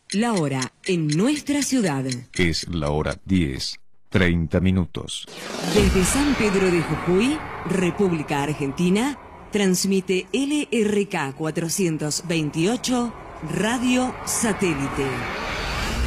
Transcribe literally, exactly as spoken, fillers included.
La hora en nuestra ciudad. Es la hora diez, treinta minutos. Desde San Pedro de Jujuy, República Argentina, transmite L R K cuatrocientos veintiocho Radio Satélite.